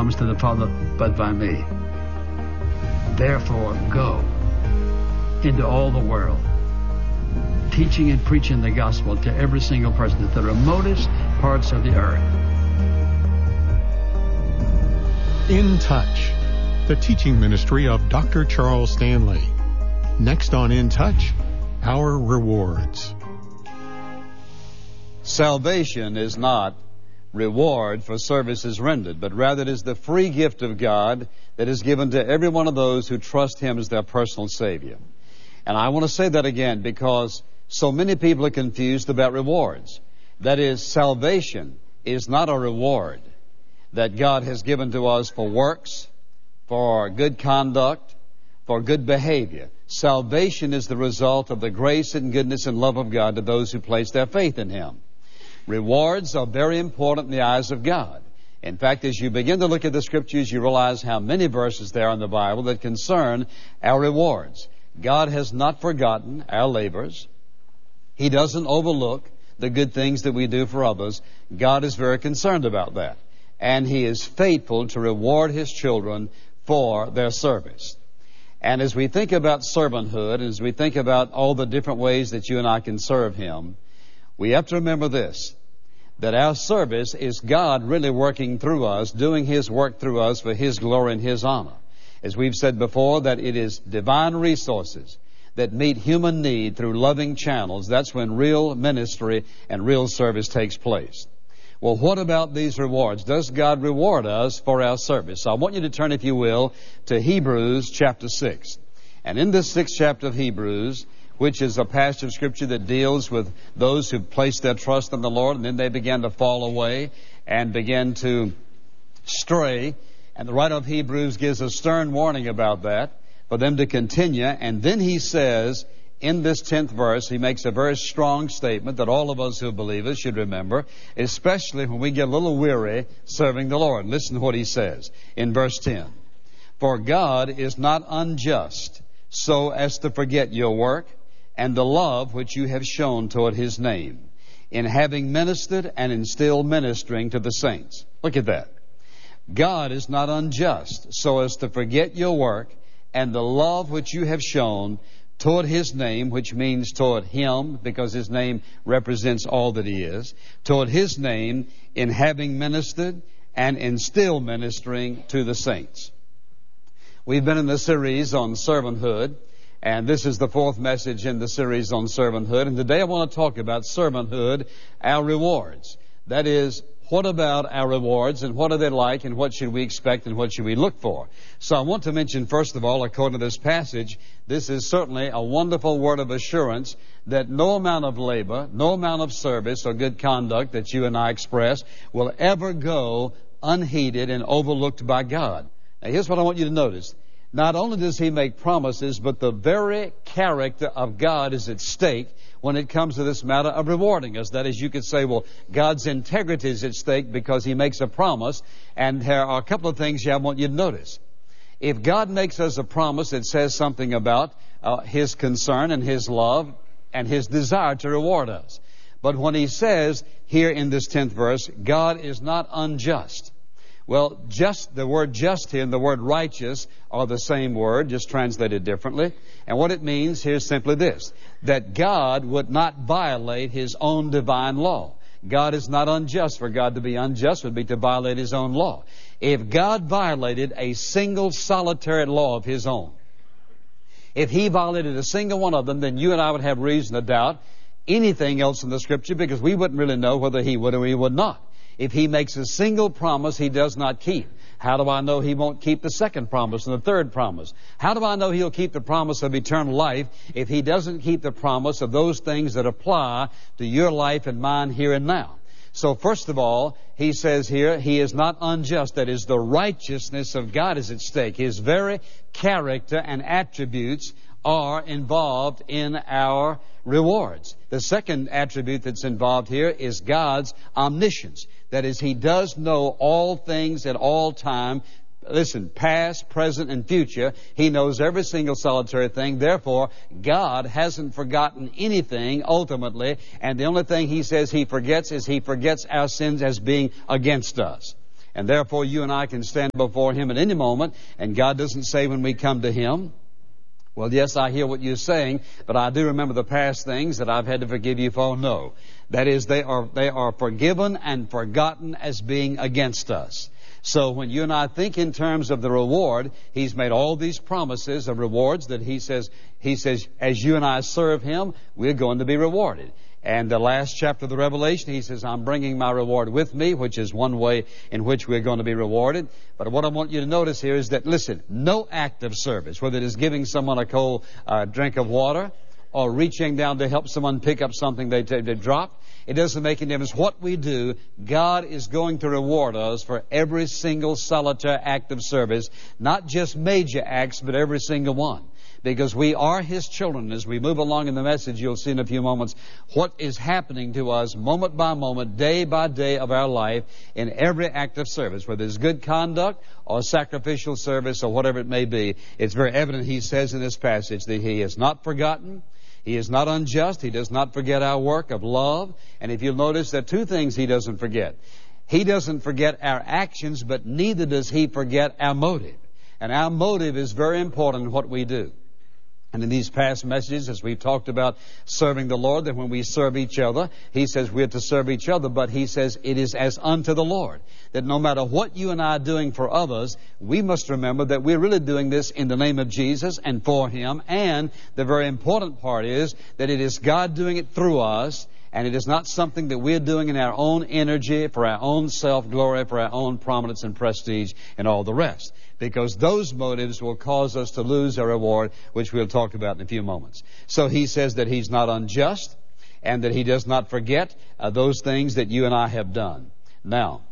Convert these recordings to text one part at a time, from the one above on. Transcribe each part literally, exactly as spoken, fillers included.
comes to the Father but by me. Therefore, go into all the world, teaching and preaching the gospel to every single person at the remotest parts of the earth. In Touch, the teaching ministry of Doctor Charles Stanley. Next on In Touch, our rewards. Salvation is not reward for services rendered, but rather it is the free gift of God that is given to every one of those who trust Him as their personal Savior. And I want to say that again because so many people are confused about rewards. That is, salvation is not a reward that God has given to us for works, for good conduct, for good behavior. Salvation is the result of the grace and goodness and love of God to those who place their faith in Him. Rewards are very important in the eyes of God. In fact, as you begin to look at the Scriptures, you realize how many verses there are in the Bible that concern our rewards. God has not forgotten our labors. He doesn't overlook the good things that we do for others. God is very concerned about that. And He is faithful to reward His children for their service. And as we think about servanthood, as we think about all the different ways that you and I can serve Him, we have to remember this, that our service is God really working through us, doing His work through us for His glory and His honor. As we've said before, that it is divine resources that meet human need through loving channels. That's when real ministry and real service takes place. Well, what about these rewards? Does God reward us for our service? So I want you to turn, if you will, to Hebrews chapter six. And in this sixth chapter of Hebrews, which is a passage of Scripture that deals with those who place their trust in the Lord, and then they began to fall away and begin to stray. And the writer of Hebrews gives a stern warning about that, for them to continue. And then he says, in this tenth verse, he makes a very strong statement that all of us who are believers should remember, especially when we get a little weary serving the Lord. Listen to what he says in verse ten. For God is not unjust so as to forget your work and the love which you have shown toward His name, in having ministered and in still ministering to the saints. Look at that. God is not unjust so as to forget your work and the love which you have shown toward His name, which means toward Him, because His name represents all that He is, toward His name in having ministered and in still ministering to the saints. We've been in the series on servanthood, and this is the fourth message in the series on servanthood. And today I want to talk about servanthood, our rewards. That is, what about our rewards, and what are they like, and what should we expect, and what should we look for? So I want to mention, first of all, according to this passage, this is certainly a wonderful word of assurance that no amount of labor, no amount of service or good conduct that you and I express will ever go unheeded and overlooked by God. Now, here's what I want you to notice. Not only does He make promises, but the very character of God is at stake when it comes to this matter of rewarding us. That is, you could say, well, God's integrity is at stake because He makes a promise. And there are a couple of things here I want you to notice. If God makes us a promise, it says something about uh, His concern and His love and His desire to reward us. But when He says here in this tenth verse, God is not unjust. Well, just the word just here and the word righteous are the same word, just translated differently. And what it means here is simply this, that God would not violate His own divine law. God is not unjust. For God to be unjust would be to violate His own law. If God violated a single solitary law of His own, if He violated a single one of them, then you and I would have reason to doubt anything else in the Scripture, because we wouldn't really know whether He would or He would not. If He makes a single promise He does not keep, how do I know He won't keep the second promise and the third promise? How do I know He'll keep the promise of eternal life if He doesn't keep the promise of those things that apply to your life and mine here and now? So first of all, He says here, He is not unjust. That is, the righteousness of God is at stake. His very character and attributes are involved in our rewards. The second attribute that's involved here is God's omniscience. That is, He does know all things at all time. Listen, past, present, and future. He knows every single solitary thing. Therefore, God hasn't forgotten anything ultimately. And the only thing He says He forgets is He forgets our sins as being against us. And therefore, you and I can stand before Him at any moment, and God doesn't say when we come to Him, well, yes, I hear what you're saying, but I do remember the past things that I've had to forgive you for. No. That is, they are, they are forgiven and forgotten as being against us. So when you and I think in terms of the reward, He's made all these promises of rewards that He says, He says, as you and I serve Him, we're going to be rewarded. And the last chapter of the Revelation, He says, I'm bringing my reward with me, which is one way in which we're going to be rewarded. But what I want you to notice here is that, listen, no act of service, whether it is giving someone a cold uh, drink of water or reaching down to help someone pick up something they, they, they dropped, it doesn't make any difference what we do. God is going to reward us for every single solitary act of service, not just major acts, but every single one. Because we are His children. As we move along in the message, you'll see in a few moments what is happening to us moment by moment, day by day of our life in every act of service, whether it's good conduct or sacrificial service or whatever it may be. It's very evident He says in this passage that He has not forgotten. He is not unjust. He does not forget our work of love. And if you'll notice, there are two things He doesn't forget. He doesn't forget our actions, but neither does He forget our motive. And our motive is very important in what we do. And in these past messages, as we've talked about serving the Lord, that when we serve each other, He says we're to serve each other, but He says it is as unto the Lord. That no matter what you and I are doing for others, we must remember that we're really doing this in the name of Jesus and for Him. And the very important part is that it is God doing it through us, and it is not something that we're doing in our own energy, for our own self-glory, for our own prominence and prestige, and all the rest. Because those motives will cause us to lose our reward, which we'll talk about in a few moments. So He says that He's not unjust, and that He does not forget uh, those things that you and I have done. Now,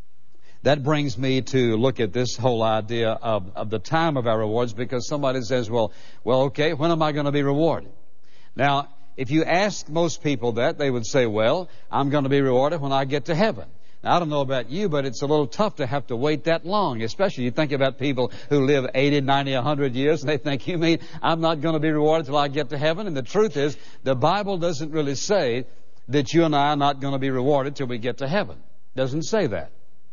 that brings me to look at this whole idea of, of the time of our rewards, because somebody says, well, well, okay, when am I going to be rewarded? Now, if you ask most people that, they would say, well, I'm going to be rewarded when I get to heaven. Now, I don't know about you, but it's a little tough to have to wait that long, especially you think about people who live eighty, ninety, one hundred years, and they think, you mean I'm not going to be rewarded till I get to heaven? And the truth is, the Bible doesn't really say that you and I are not going to be rewarded till we get to heaven. It doesn't say that.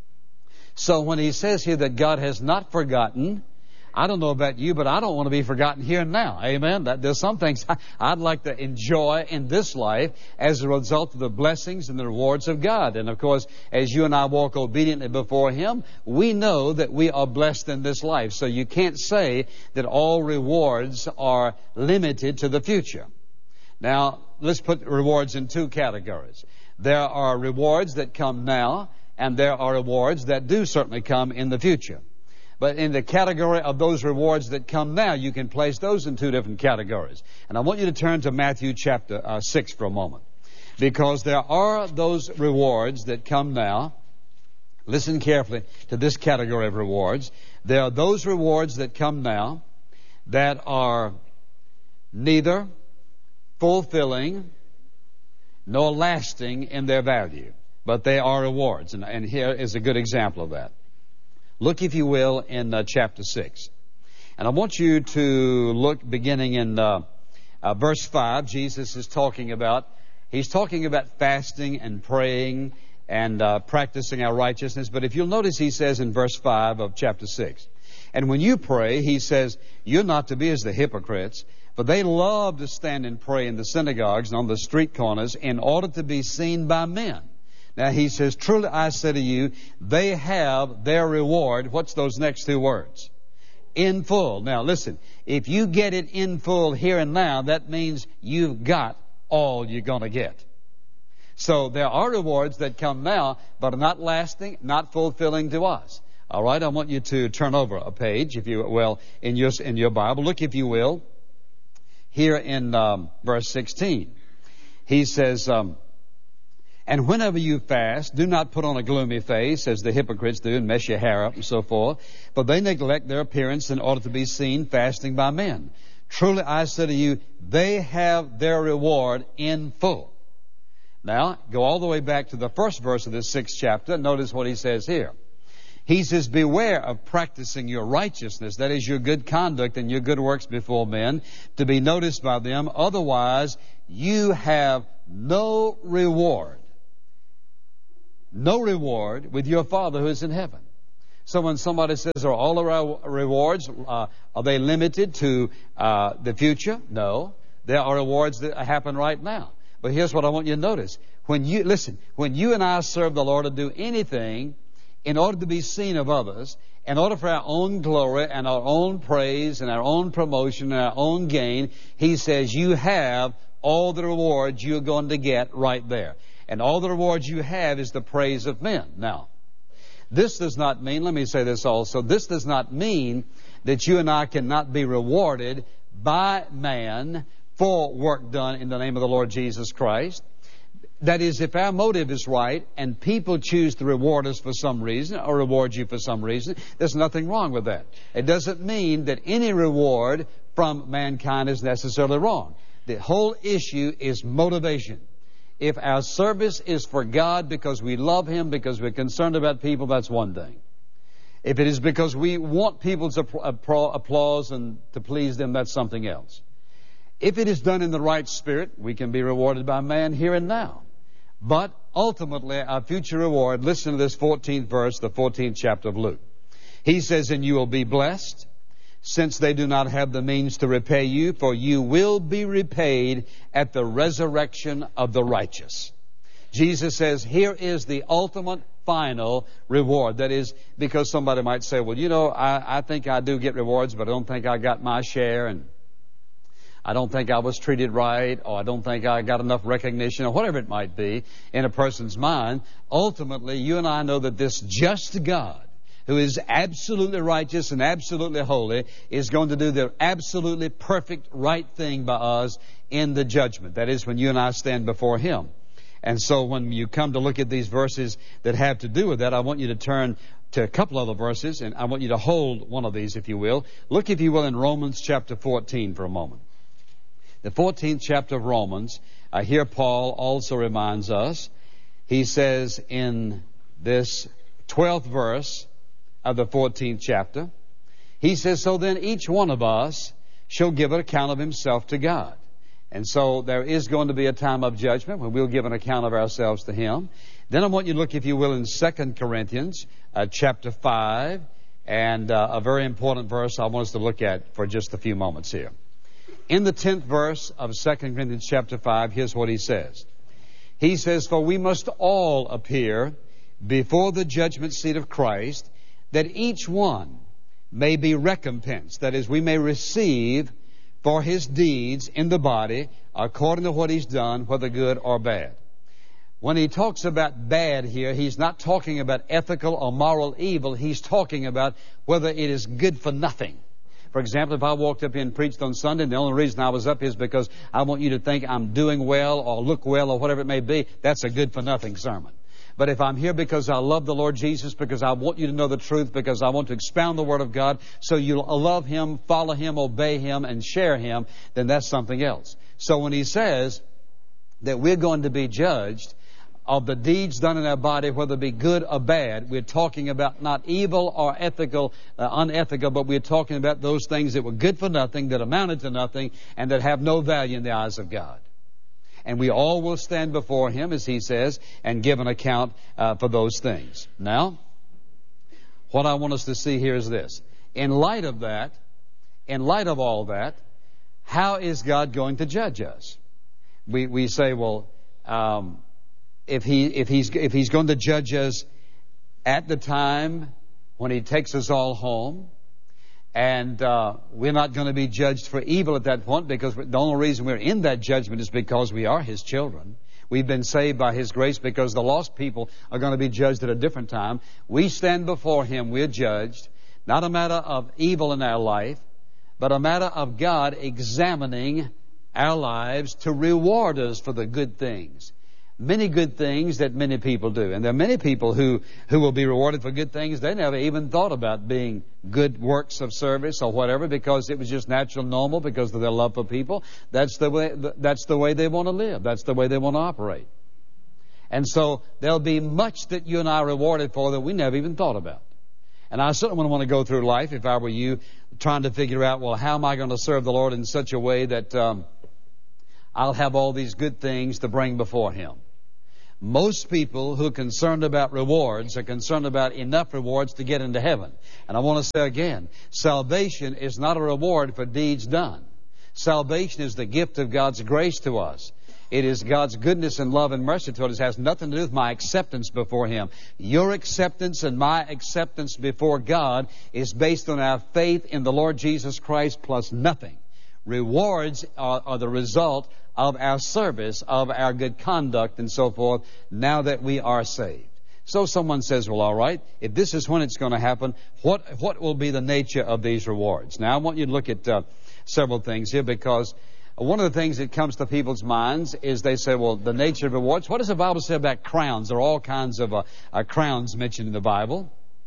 So when He says here that God has not forgotten, I don't know about you, but I don't want to be forgotten here and now. Amen? That there's some things I'd like to enjoy in this life as a result of the blessings and the rewards of God. And of course, as you and I walk obediently before Him, we know that we are blessed in this life. So you can't say that all rewards are limited to the future. Now, let's put rewards in two categories. There are rewards that come now, and there are rewards that do certainly come in the future. But in the category of those rewards that come now, you can place those in two different categories. And I want you to turn to Matthew chapter uh, six for a moment. Because there are those rewards that come now. Listen carefully to this category of rewards. There are those rewards that come now that are neither fulfilling nor lasting in their value. But they are rewards. And, and here is a good example of that. Look, if you will, in uh, chapter six. And I want you to look beginning in uh, uh, verse five. Jesus is talking about, he's talking about fasting and praying and uh, practicing our righteousness. But if you'll notice, he says in verse five of chapter six, and when you pray, he says, you're not to be as the hypocrites, for they love to stand and pray in the synagogues and on the street corners in order to be seen by men. Now, he says, truly I say to you, they have their reward. What's those next two words? In full. Now, listen, if you get it in full here and now, that means you've got all you're going to get. So there are rewards that come now, but are not lasting, not fulfilling to us. All right, I want you to turn over a page, if you will, in your, in your Bible. Look, if you will, here in um, verse sixteen. He says, um, and whenever you fast, do not put on a gloomy face, as the hypocrites do, and mess your hair up and so forth. But they neglect their appearance in order to be seen fasting by men. Truly I say to you, they have their reward in full. Now, go all the way back to the first verse of this sixth chapter. Notice what he says here. He says, beware of practicing your righteousness, that is your good conduct and your good works before men, to be noticed by them. Otherwise, you have no reward no reward with your Father who is in heaven. So when somebody says, are all of our rewards, uh, are they limited to uh, the future? No. There are rewards that happen right now. But here's what I want you to notice. When you, listen, when you and I serve the Lord to do anything in order to be seen of others, in order for our own glory and our own praise and our own promotion and our own gain, He says you have all the rewards you're going to get right there. And all the rewards you have is the praise of men. Now, this does not mean, let me say this also, this does not mean that you and I cannot be rewarded by man for work done in the name of the Lord Jesus Christ. That is, if our motive is right and people choose to reward us for some reason or reward you for some reason, there's nothing wrong with that. It doesn't mean that any reward from mankind is necessarily wrong. The whole issue is motivation. If our service is for God because we love Him, because we're concerned about people, that's one thing. If it is because we want people's applause and to please them, that's something else. If it is done in the right spirit, we can be rewarded by man here and now. But ultimately, our future reward, listen to this fourteenth verse, the fourteenth chapter of Luke. He says, and you will be blessed, since they do not have the means to repay you, for you will be repaid at the resurrection of the righteous. Jesus says, here is the ultimate final reward. That is, because somebody might say, well, you know, I, I think I do get rewards, but I don't think I got my share, and I don't think I was treated right, or I don't think I got enough recognition, or whatever it might be in a person's mind. Ultimately, you and I know that this just God, who is absolutely righteous and absolutely holy, is going to do the absolutely perfect right thing by us in the judgment. That is, when you and I stand before Him. And so when you come to look at these verses that have to do with that, I want you to turn to a couple other verses, and I want you to hold one of these, if you will. Look, if you will, in Romans chapter fourteen for a moment. The fourteenth chapter of Romans, uh, here Paul also reminds us, he says in this twelfth verse of the fourteenth chapter, he says, so then each one of us shall give an account of himself to God. And so there is going to be a time of judgment when we'll give an account of ourselves to Him. Then I want you to look, if you will, in Second Corinthians uh, chapter five, and uh, a very important verse I want us to look at for just a few moments here. In the tenth verse of Second Corinthians chapter five, here's what he says. He says, for we must all appear before the judgment seat of Christ, that each one may be recompensed. That is, we may receive for his deeds in the body according to what he's done, whether good or bad. When he talks about bad here, he's not talking about ethical or moral evil. He's talking about whether it is good for nothing. For example, if I walked up here and preached on Sunday, and the only reason I was up is because I want you to think I'm doing well or look well or whatever it may be, that's a good for nothing sermon. But if I'm here because I love the Lord Jesus, because I want you to know the truth, because I want to expound the Word of God, so you'll love Him, follow Him, obey Him, and share Him, then that's something else. So when he says that we're going to be judged of the deeds done in our body, whether it be good or bad, we're talking about not evil or ethical, uh, unethical, but we're talking about those things that were good for nothing, that amounted to nothing, and that have no value in the eyes of God. And we all will stand before Him, as he says, and give an account uh, for those things. Now, what I want us to see here is this. In light of that, in light of all that, how is God going to judge us? We we say, well, um, if he if he's if he's going to judge us at the time when He takes us all home, and uh, we're not going to be judged for evil at that point, because the only reason we're in that judgment is because we are His children. We've been saved by His grace, because the lost people are going to be judged at a different time. We stand before Him, we're judged, not a matter of evil in our life, but a matter of God examining our lives to reward us for the good things. Many good things that many people do. And there are many people who, who will be rewarded for good things they never even thought about being good works of service or whatever, because it was just natural, normal, because of their love for people. That's the way, that's the way they want to live. That's the way they want to operate. And so there'll be much that you and I are rewarded for that we never even thought about. And I certainly wouldn't want to go through life, if I were you, trying to figure out, well, how am I going to serve the Lord in such a way that um, I'll have all these good things to bring before Him. Most people who are concerned about rewards are concerned about enough rewards to get into heaven. And I want to say again, salvation is not a reward for deeds done. Salvation is the gift of God's grace to us. It is God's goodness and love and mercy to us. It has nothing to do with my acceptance before Him. Your acceptance and my acceptance before God is based on our faith in the Lord Jesus Christ plus nothing. Rewards are, are the result of our service, of our good conduct and so forth, now that we are saved. So someone says, well, all right, if this is when it's going to happen, what what will be the nature of these rewards? Now, I want you to look at uh, several things here, because one of the things that comes to people's minds is they say, well, the nature of rewards. What does the Bible say about crowns? There are all kinds of uh, uh, crowns mentioned in the Bible.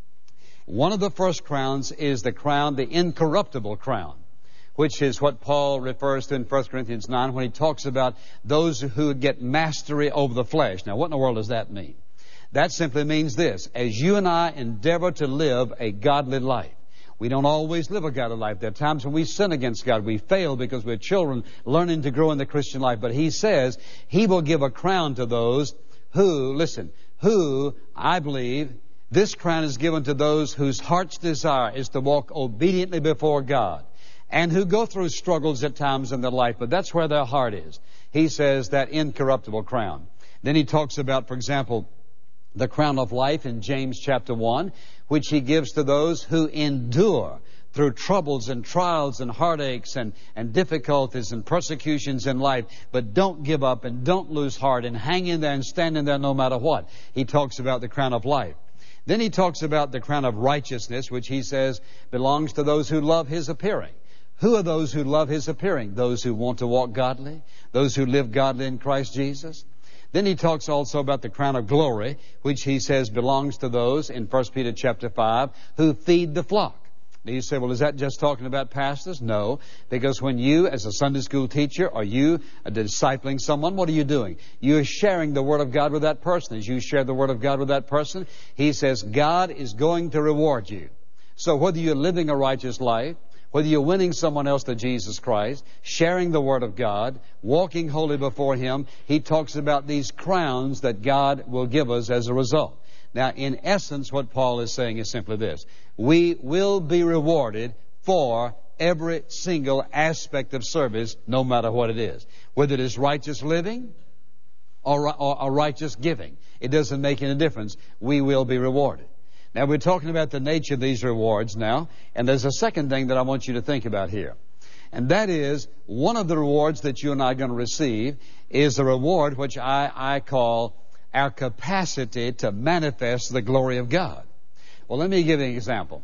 One of the first crowns is the crown, the incorruptible crown, which is what Paul refers to in First Corinthians nine when he talks about those who get mastery over the flesh. Now, what in the world does that mean? That simply means this: as you and I endeavor to live a godly life, we don't always live a godly life. There are times when we sin against God. We fail because we're children learning to grow in the Christian life. But He says He will give a crown to those who, listen, who, I believe, this crown is given to those whose heart's desire is to walk obediently before God, and who go through struggles at times in their life, but that's where their heart is. He says that incorruptible crown. Then he talks about, for example, the crown of life in James chapter one, which he gives to those who endure through troubles and trials and heartaches and, and difficulties and persecutions in life, but don't give up and don't lose heart and hang in there and stand in there no matter what. He talks about the crown of life. Then he talks about the crown of righteousness, which he says belongs to those who love His appearing. Who are those who love His appearing? Those who want to walk godly, those who live godly in Christ Jesus. Then he talks also about the crown of glory, which he says belongs to those in First Peter chapter five who feed the flock. Now you say, well, is that just talking about pastors? No, because when you, as a Sunday school teacher, or you are discipling someone, what are you doing? You're sharing the Word of God with that person. As you share the Word of God with that person, he says God is going to reward you. So whether you're living a righteous life, whether you're winning someone else to Jesus Christ, sharing the Word of God, walking holy before Him, he talks about these crowns that God will give us as a result. Now, in essence, what Paul is saying is simply this: we will be rewarded for every single aspect of service, no matter what it is. Whether it is righteous living or, or, or righteous giving, it doesn't make any difference. We will be rewarded. Now, we're talking about the nature of these rewards now, and there's a second thing that I want you to think about here. And that is, one of the rewards that you and I are going to receive is a reward which I, I call our capacity to manifest the glory of God. Well, let me give you an example.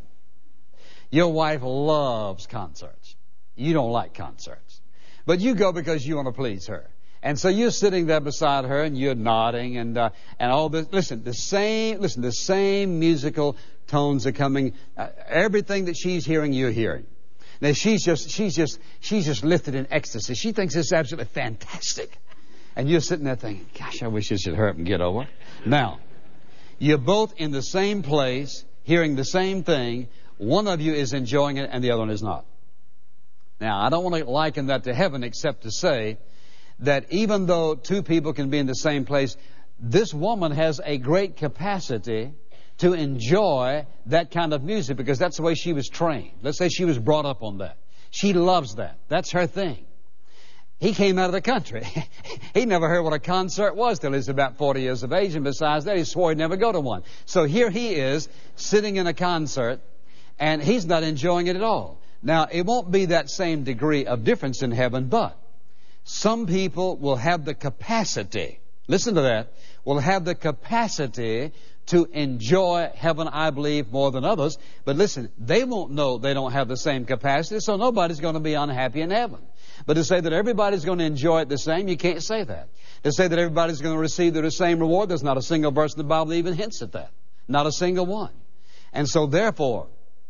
Your wife loves concerts. You don't like concerts. But you go because you want to please her. And so you're sitting there beside her and you're nodding and uh, and all this. Listen, the same listen, the same musical tones are coming. Uh, everything that she's hearing, you're hearing. Now she's just she's just she's just lifted in ecstasy. She thinks it's absolutely fantastic. And you're sitting there thinking, gosh, I wish this should hurt and get over. Now, you're both in the same place, hearing the same thing. One of you is enjoying it and the other one is not. Now, I don't want to liken that to heaven except to say that even though two people can be in the same place, this woman has a great capacity to enjoy that kind of music because that's the way she was trained. Let's say she was brought up on that. She loves that. That's her thing. He came out of the country. He never heard what a concert was till he was about forty years of age, and besides that, he swore he'd never go to one. So here he is, sitting in a concert, and he's not enjoying it at all. Now, it won't be that same degree of difference in heaven, but some people will have the capacity, listen to that, will have the capacity to enjoy heaven, I believe, more than others. But listen, they won't know they don't have the same capacity, so nobody's going to be unhappy in heaven. But to say that everybody's going to enjoy it the same, you can't say that. To say that everybody's going to receive the same reward, there's not a single verse in the Bible that even hints at that. Not a single one. And so therefore,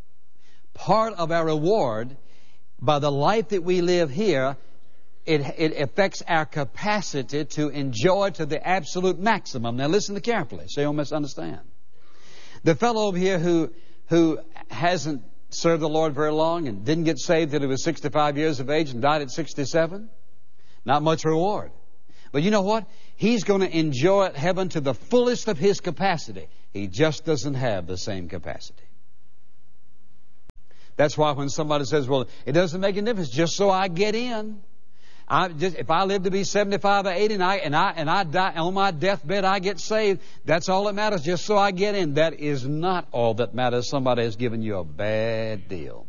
part of our reward, by the life that we live here, it, it affects our capacity to enjoy to the absolute maximum. Now listen carefully so you don't misunderstand. The fellow over here who, who hasn't served the Lord very long and didn't get saved till he was sixty-five years of age and died at sixty-seven, not much reward. But you know what? He's going to enjoy heaven to the fullest of his capacity. He just doesn't have the same capacity. That's why when somebody says, well, it doesn't make a difference, just so I get in. I just, if I live to be seventy-five or eighty and I, and I, and I die on my deathbed, I get saved. That's all that matters, just so I get in. That is not all that matters. Somebody has given you a bad deal.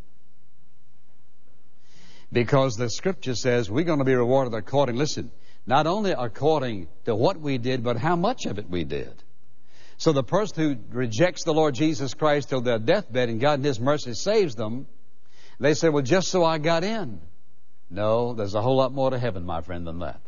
Because the Scripture says we're going to be rewarded according, listen, not only according to what we did, but how much of it we did. So the person who rejects the Lord Jesus Christ till their deathbed and God in His mercy saves them, they say, well, just so I got in. No, there's a whole lot more to heaven, my friend, than that.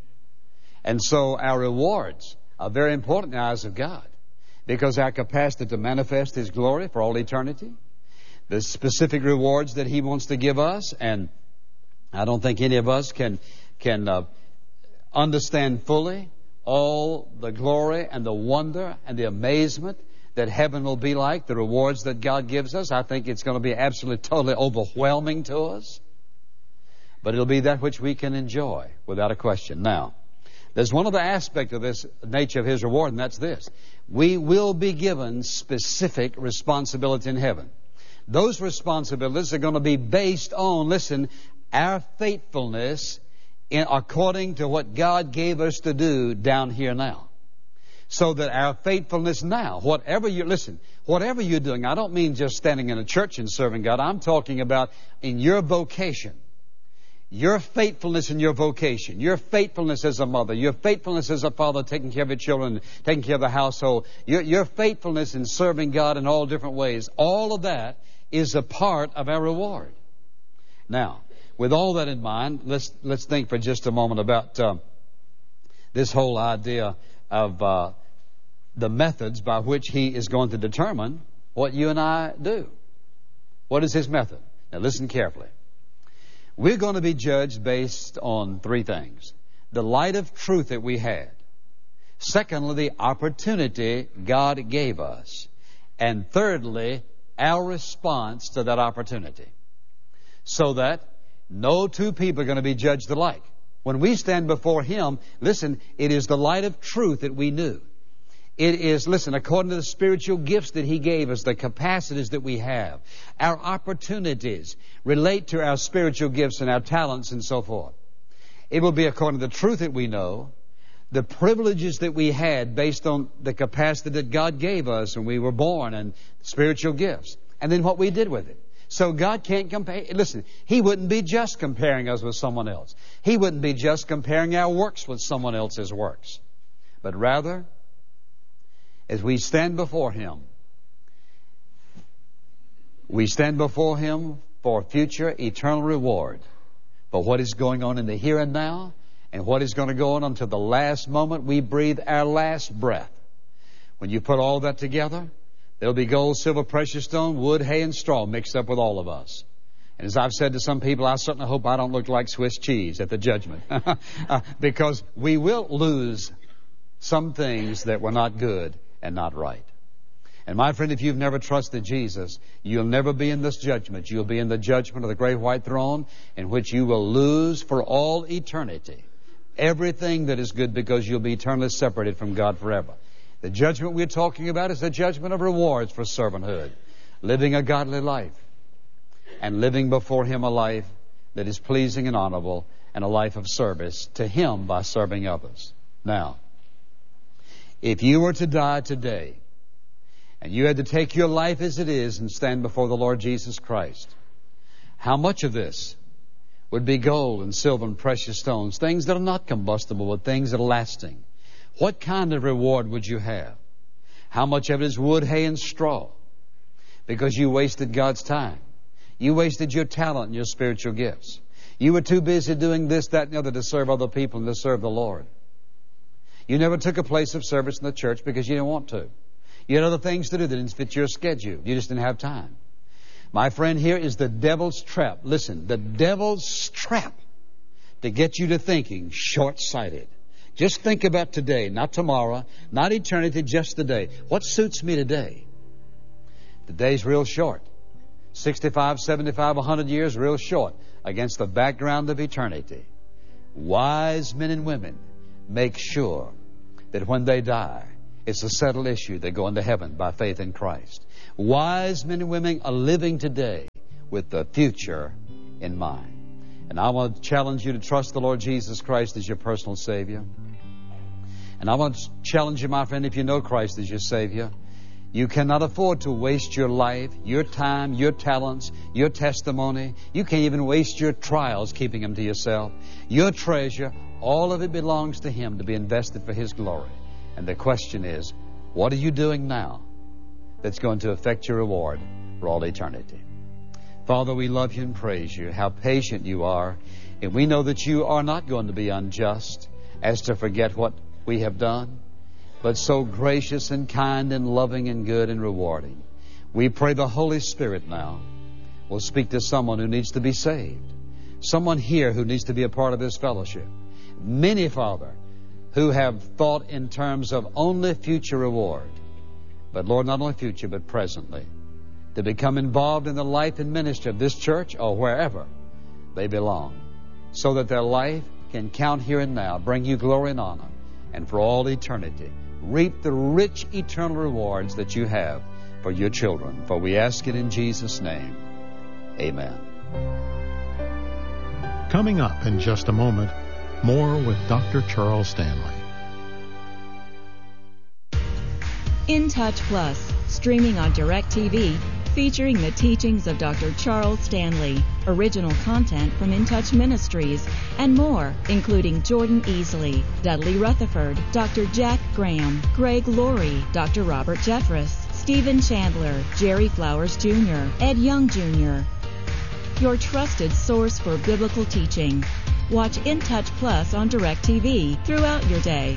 And so our rewards are very important in the eyes of God, because our capacity to manifest His glory for all eternity, the specific rewards that He wants to give us, and I don't think any of us can can uh, understand fully all the glory and the wonder and the amazement that heaven will be like, the rewards that God gives us. I think it's going to be absolutely, totally overwhelming to us. But it'll be that which we can enjoy without a question. Now, there's one other aspect of this nature of His reward, and that's this. We will be given specific responsibility in heaven. Those responsibilities are going to be based on, listen, our faithfulness in according to what God gave us to do down here now. So that our faithfulness now, whatever you, listen, whatever you're doing, I don't mean just standing in a church and serving God. I'm talking about in your vocation. Your faithfulness in your vocation, your faithfulness as a mother, your faithfulness as a father taking care of your children, taking care of the household, your, your faithfulness in serving God in all different ways, all of that is a part of our reward. Now, with all that in mind, let's let's think for just a moment about uh, this whole idea of uh, the methods by which He is going to determine what you and I do. What is His method? Now listen carefully. We're going to be judged based on three things. The light of truth that we had. Secondly, the opportunity God gave us. And thirdly, our response to that opportunity. So that no two people are going to be judged alike. When we stand before Him, listen, it is the light of truth that we knew. It is, listen, according to the spiritual gifts that He gave us, the capacities that we have, our opportunities relate to our spiritual gifts and our talents and so forth. It will be according to the truth that we know, the privileges that we had based on the capacity that God gave us when we were born and spiritual gifts, and then what we did with it. So God can't compare. Listen, He wouldn't be just comparing us with someone else. He wouldn't be just comparing our works with someone else's works. But rather, as we stand before Him, we stand before Him for future eternal reward for what is going on in the here and now and what is going to go on until the last moment we breathe our last breath. When you put all that together, there'll be gold, silver, precious stone, wood, hay, and straw mixed up with all of us. And as I've said to some people, I certainly hope I don't look like Swiss cheese at the judgment. uh, because we will lose some things that were not good and not right. And my friend, if you've never trusted Jesus, you'll never be in this judgment. You'll be in the judgment of the great white throne, in which you will lose for all eternity everything that is good, because you'll be eternally separated from God forever. The judgment we're talking about is the judgment of rewards for servanthood, living a godly life, and living before Him a life that is pleasing and honorable, and a life of service to Him by serving others. Now, if you were to die today, and you had to take your life as it is and stand before the Lord Jesus Christ, how much of this would be gold and silver and precious stones, things that are not combustible, but things that are lasting? What kind of reward would you have? How much of it is wood, hay, and straw? Because you wasted God's time. You wasted your talent and your spiritual gifts. You were too busy doing this, that, and the other to serve other people and to serve the Lord. You never took a place of service in the church because you didn't want to. You had other things to do that didn't fit your schedule. You just didn't have time. My friend, here is the devil's trap. Listen, the devil's trap to get you to thinking short-sighted. Just think about today, not tomorrow, not eternity, just today. What suits me today? The day's real short. sixty-five, seventy-five, one hundred years, real short against the background of eternity. Wise men and women make sure that when they die, it's a settled issue. They go into heaven by faith in Christ. Wise men and women are living today with the future in mind. And I want to challenge you to trust the Lord Jesus Christ as your personal Savior. And I want to challenge you, my friend, if you know Christ as your Savior, you cannot afford to waste your life, your time, your talents, your testimony. You can't even waste your trials keeping them to yourself. Your treasure, all of it belongs to Him to be invested for His glory. And the question is, what are you doing now that's going to affect your reward for all eternity? Father, we love you and praise you, how patient you are. And we know that you are not going to be unjust as to forget what we have done, but so gracious and kind and loving and good and rewarding. We pray the Holy Spirit now will speak to someone who needs to be saved, someone here who needs to be a part of this fellowship. Many, Father, who have thought in terms of only future reward, but Lord, not only future, but presently, to become involved in the life and ministry of this church or wherever they belong, so that their life can count here and now, bring you glory and honor, and for all eternity, reap the rich eternal rewards that you have for your children. For we ask it in Jesus' name. Amen. Coming up in just a moment, more with Doctor Charles Stanley. In Touch Plus, streaming on DirecTV, featuring the teachings of Doctor Charles Stanley, original content from In Touch Ministries, and more, including Jordan Easley, Dudley Rutherford, Doctor Jack Graham, Greg Laurie, Doctor Robert Jeffress, Stephen Chandler, Jerry Flowers Junior, Ed Young Junior Your trusted source for biblical teaching. Watch In Touch Plus on DirecTV throughout your day.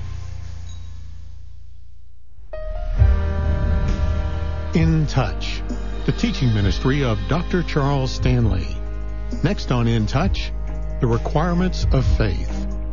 In Touch, the teaching ministry of Doctor Charles Stanley. Next on In Touch, the requirements of faith.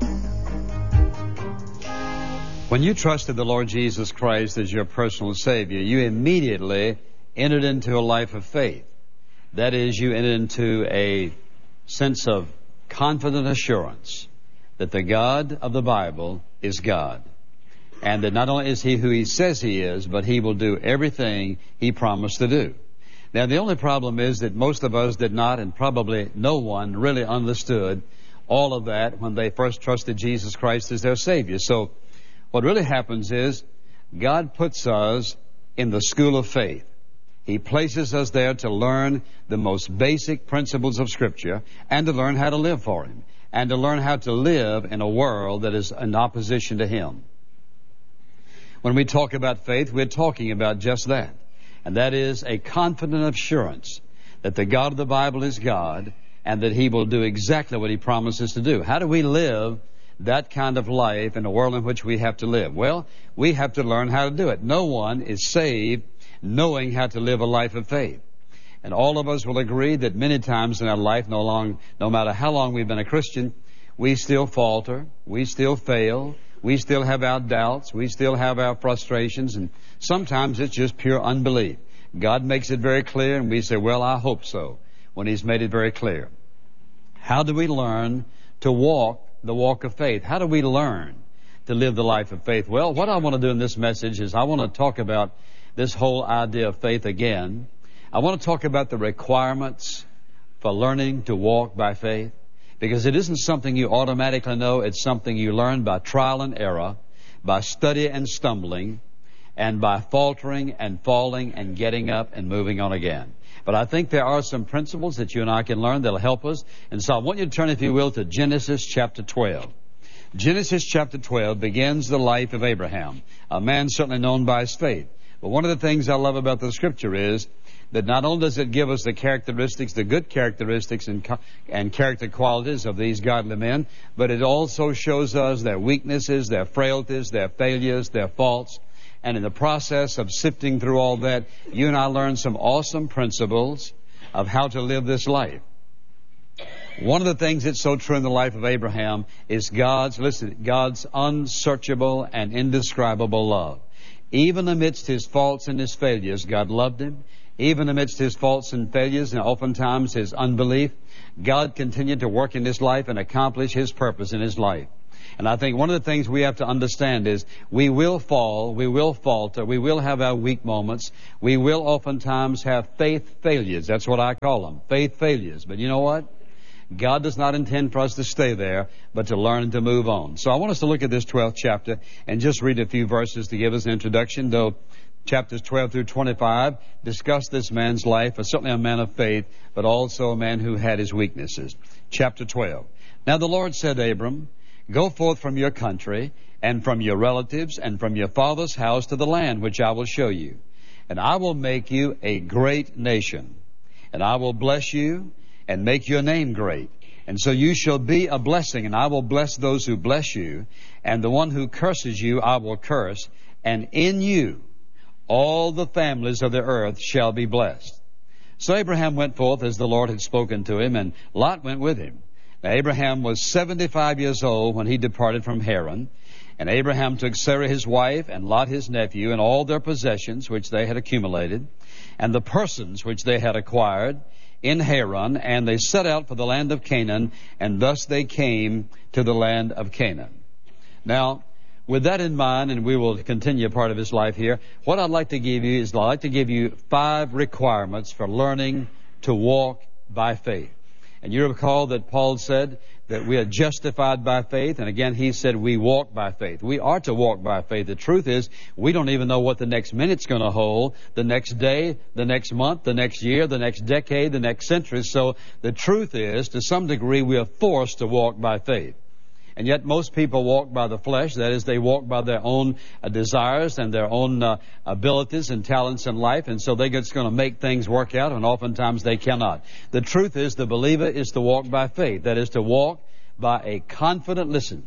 When you trusted the Lord Jesus Christ as your personal Savior, you immediately entered into a life of faith. That is, you entered into a sense of confident assurance that the God of the Bible is God. And that not only is He who He says He is, but He will do everything He promised to do. Now, the only problem is that most of us did not, and probably no one really understood all of that when they first trusted Jesus Christ as their Savior. So what really happens is God puts us in the school of faith. He places us there to learn the most basic principles of Scripture and to learn how to live for Him and to learn how to live in a world that is in opposition to Him. When we talk about faith, we're talking about just that. And that is a confident assurance that the God of the Bible is God and that He will do exactly what He promises to do. How do we live that kind of life in a world in which we have to live? Well, we have to learn how to do it. No one is saved knowing how to live a life of faith. And all of us will agree that many times in our life, no long, no matter how long we've been a Christian, we still falter, we still fail, we still have our doubts, we still have our frustrations, and sometimes it's just pure unbelief. God makes it very clear, and we say, well, I hope so, when He's made it very clear. How do we learn to walk the walk of faith? How do we learn to live the life of faith? Well, what I want to do in this message is I want to talk about this whole idea of faith again. I want to talk about the requirements for learning to walk by faith, because it isn't something you automatically know. It's something you learn by trial and error, by study and stumbling, and by faltering and falling and getting up and moving on again. But I think there are some principles that you and I can learn that will help us. And so I want you to turn, if you will, to Genesis chapter twelve. Genesis chapter twelve begins the life of Abraham, a man certainly known by his faith. But one of the things I love about the Scripture is that not only does it give us the characteristics, the good characteristics and, and character qualities of these godly men, but it also shows us their weaknesses, their frailties, their failures, their faults. And in the process of sifting through all that, you and I learn some awesome principles of how to live this life. One of the things that's so true in the life of Abraham is God's, listen, God's unsearchable and indescribable love. Even amidst his faults and his failures, God loved him. Even amidst his faults and failures and oftentimes his unbelief, God continued to work in his life and accomplish His purpose in his life. And I think one of the things we have to understand is we will fall, we will falter, we will have our weak moments, we will oftentimes have faith failures. That's what I call them, faith failures. But you know what? God does not intend for us to stay there, but to learn and to move on. So I want us to look at this twelfth chapter and just read a few verses to give us an introduction, though chapters twelve through twenty-five discuss this man's life, as certainly a man of faith, but also a man who had his weaknesses. Chapter twelve. Now the Lord said to Abram, go forth from your country and from your relatives and from your father's house to the land which I will show you. And I will make you a great nation. And I will bless you and make your name great. And so you shall be a blessing, and I will bless those who bless you. And the one who curses you I will curse. And in you all the families of the earth shall be blessed. So Abraham went forth as the Lord had spoken to him, and Lot went with him. Now Abraham was seventy-five years old when he departed from Haran. And Abraham took Sarah his wife, and Lot his nephew, and all their possessions which they had accumulated, and the persons which they had acquired in Haran, and they set out for the land of Canaan, and thus they came to the land of Canaan. Now, with that in mind, and we will continue a part of his life here, what I'd like to give you is I'd like to give you five requirements for learning to walk by faith. And you recall that Paul said that we are justified by faith, and again he said we walk by faith. We are to walk by faith. The truth is we don't even know what the next minute's going to hold, the next day, the next month, the next year, the next decade, the next century. So the truth is, to some degree, we are forced to walk by faith. And yet most people walk by the flesh. That is, they walk by their own uh, desires and their own uh, abilities and talents in life. And so they're just going to make things work out, and oftentimes they cannot. The truth is the believer is to walk by faith. That is, to walk by a confident, listen,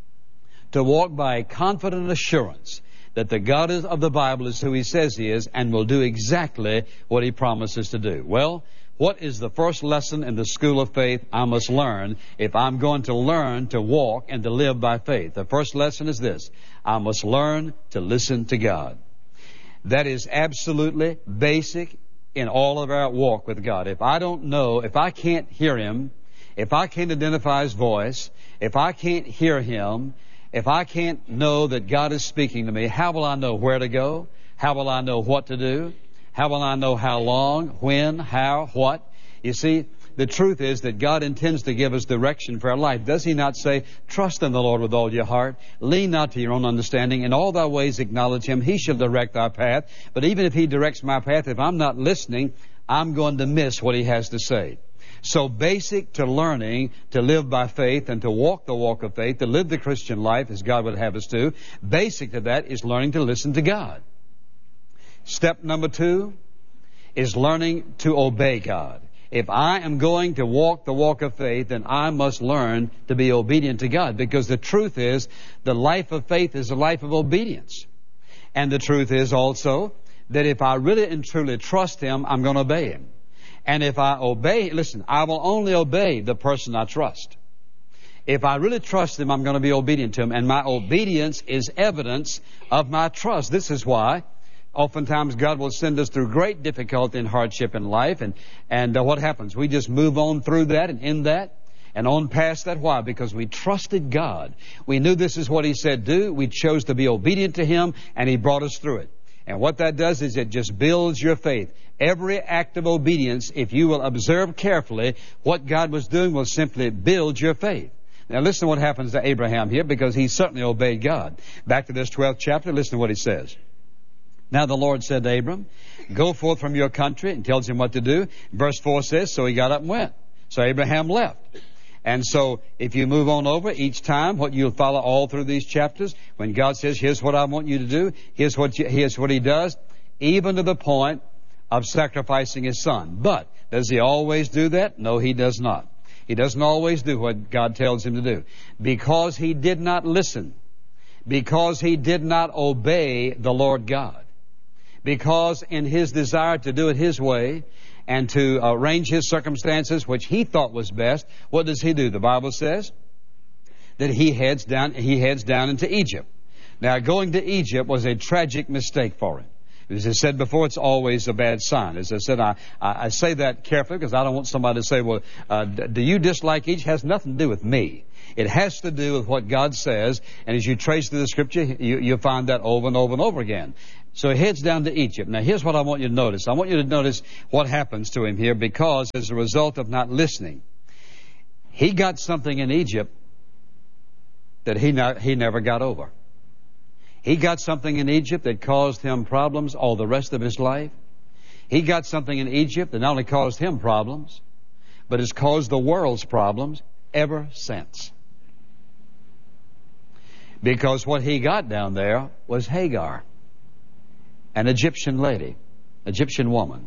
to walk by a confident assurance that the God of the Bible is who He says He is and will do exactly what He promises to do. Well, what is the first lesson in the school of faith I must learn if I'm going to learn to walk and to live by faith? The first lesson is this: I must learn to listen to God. That is absolutely basic in all of our walk with God. If I don't know, if I can't hear Him, if I can't identify His voice, if I can't hear Him, if I can't know that God is speaking to me, how will I know where to go? How will I know what to do? How will I know how long, when, how, what? You see, the truth is that God intends to give us direction for our life. Does He not say, trust in the Lord with all your heart, lean not to your own understanding, in all thy ways acknowledge Him, He shall direct thy path. But even if He directs my path, if I'm not listening, I'm going to miss what He has to say. So basic to learning to live by faith and to walk the walk of faith, to live the Christian life as God would have us to, basic to that is learning to listen to God. Step number two is learning to obey God. If I am going to walk the walk of faith, then I must learn to be obedient to God, because the truth is the life of faith is a life of obedience. And the truth is also that if I really and truly trust Him, I'm going to obey Him. And if I obey, listen, I will only obey the person I trust. If I really trust Him, I'm going to be obedient to Him. And my obedience is evidence of my trust. This is why oftentimes God will send us through great difficulty and hardship in life. And, and uh, what happens? We just move on through that and in that and on past that. Why? Because we trusted God. We knew this is what He said do. We chose to be obedient to Him, and He brought us through it. And what that does is it just builds your faith. Every act of obedience, if you will observe carefully what God was doing, will simply build your faith. Now listen to what happens to Abraham here, because he certainly obeyed God. Back to this twelfth chapter, listen to what he says. Now the Lord said to Abram, go forth from your country, and tells him what to do. Verse four says, so he got up and went. So Abraham left. And so if you move on over each time, what you'll follow all through these chapters, when God says, here's what I want you to do, here's what, you, here's what He does, even to the point of sacrificing His son. But does He always do that? No, He does not. He doesn't always do what God tells Him to do. Because he did not listen. Because he did not obey the Lord God. Because in his desire to do it His way, and to arrange his circumstances, which he thought was best, what does he do? The Bible says that he heads down, he heads down into Egypt. Now, going to Egypt was a tragic mistake for him. As I said before, it's always a bad sign. As I said, I, I, I say that carefully because I don't want somebody to say, well, uh, do you dislike Egypt? It has nothing to do with me. It has to do with what God says. And as you trace through the Scripture, you, you'll find that over and over and over again. So he heads down to Egypt. Now, here's what I want you to notice. I want you to notice what happens to him here, because as a result of not listening, he got something in Egypt that he not, he never got over. He got something in Egypt that caused him problems all the rest of his life. He got something in Egypt that not only caused him problems, but has caused the world's problems ever since. Because what he got down there was Hagar, an Egyptian lady, Egyptian woman.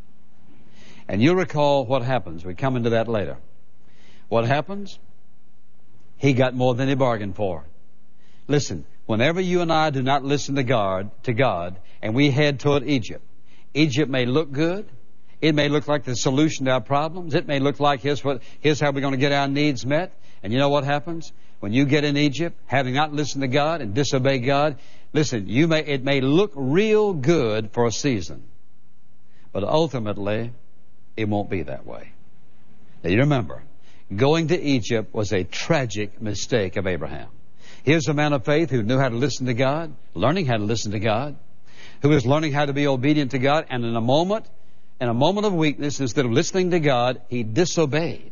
And you'll recall what happens. We come into that later. What happens? He got more than he bargained for. Listen, whenever you and I do not listen to God, to God, and we head toward Egypt, Egypt may look good. It may look like the solution to our problems. It may look like here's what, here's how we're going to get our needs met. And you know what happens? When you get in Egypt, having not listened to God and disobey God, listen, you may, it may look real good for a season, but ultimately, it won't be that way. Now you remember, going to Egypt was a tragic mistake of Abraham. Here's a man of faith who knew how to listen to God, learning how to listen to God, who was learning how to be obedient to God, and in a moment, in a moment of weakness, instead of listening to God, he disobeyed.